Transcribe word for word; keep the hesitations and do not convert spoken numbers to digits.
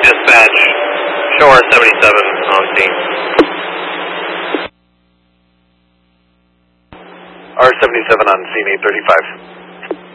dispatch. Show R seventy-seven on scene. R seventy-seven on scene, eight thirty-five.